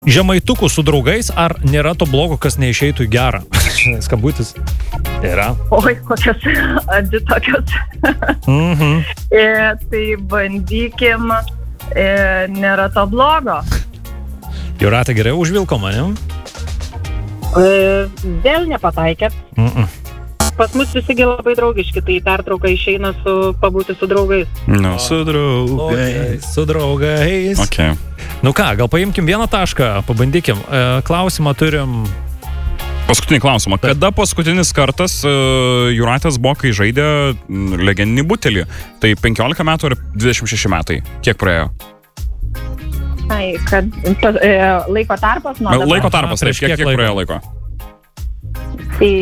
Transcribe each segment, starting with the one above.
Žemaitukų su draugais, ar nėra to blogo, kas neišeitų į gerą? Skambutis. Yra. Oi, kokios abi tokios. Tai bandykim, nėra to blogo. Jūratė gerai užvilko mane? Vėl nepataikėt. Pas mus visigi labai draugiški, tai pertrauka išeina pabūti su draugais. Nu, su draugais. Su draugais. Okay. Nu ką, gal paimkim vieną tašką, pabandykim. Klausimą turim. Paskutinį klausimą. Kada paskutinis kartas Jūratės buvo, kai žaidė legendinį butelį? Tai 15 metų ar 26 metai? Kiek praėjo? Ai, kad laiko tarpas nuo dabar. Laiko tarpas, taip, kiek praėjo laiko? Tai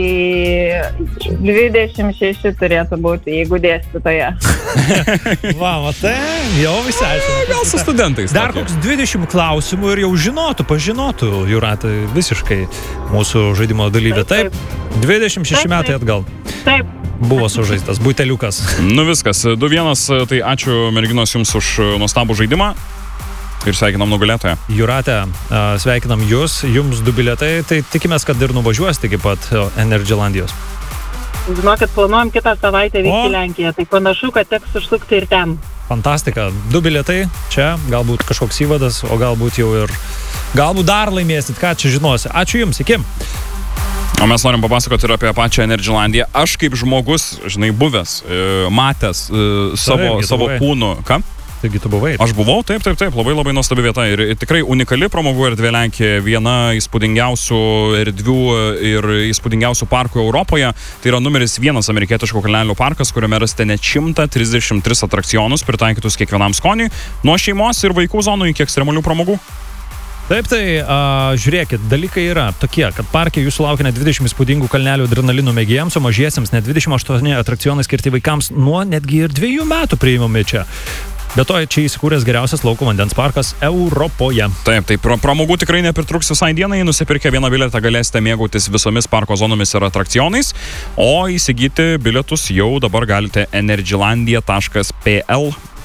26 turėtų būti, jeigu dėstytoje. Va, matai, jau visai aišku. Gal su studentais. Dar koks 20 klausimų ir jau pažinotų Jūratė visiškai mūsų žaidimo dalyvė. Taip, 26 metai atgal. Taip. Buvo sužaistas buteliukas. Nu viskas, 2-1, tai ačiū merginos jums už nuostabų žaidimą. Ir sveikinam nugalėtoją. Jūratė, sveikinam jūs, jums 2 bilietai, tai tikimės, kad ir nuvažiuosite iki pat Energylandijos. Žinokit, planuojam kitą savaitę vykti į Lenkiją, tai panašu, kad teks užsukti ir ten. Fantastika, 2 bilietai čia, galbūt kažkoks įvadas, o galbūt jau ir, galbūt dar laimėsit, ką čia žinosi. Ačiū jums, iki. O mes norim papasakoti ir apie pačią Energylandiją. Aš kaip žmogus, žinai, buvęs, matęs savo kūnu. Ką? Taigi tu buvai. Aš buvau, taip, labai nuostabi vieta ir tikrai unikali pramogų erdvė Lenkija, viena įspūdingiausių erdvių ir įspūdingiausių parkų Europoje. Tai yra numeris 1 amerikietiško kalnelių parkas, kuriame rasite net 133 atrakcionus, pritaikytus kiekvienam skoniui, nuo šeimos ir vaikų zonų iki ekstremalių pramogų. Taip, tai žiūrėkit, dalykai yra tokie, kad parke jūsų laukia net 20 įspūdingų kalnelių adrenalinų mėgėjams, o mažiesiems net 28 atrakcionai skirti vaikams nuo netgi ir 2 metų priimami čia. Be to, čia įsikūręs geriausias lauko vandens parkas Europoje. Taip, tai pramogų tikrai nepritruks visai dienai. Nusipirkę vieną bilietą galėsite mėgautis visomis parko zonomis ir atrakcionais, o įsigyti bilietus jau dabar galite energylandia.pl